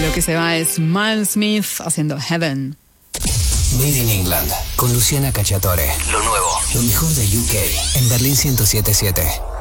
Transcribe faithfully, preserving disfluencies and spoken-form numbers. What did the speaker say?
Lo que se va es Miles Smith haciendo Heaven. Made in England, con Luciana Cacciatore. Lo nuevo, lo mejor de U K, en Berlín ciento siete punto siete.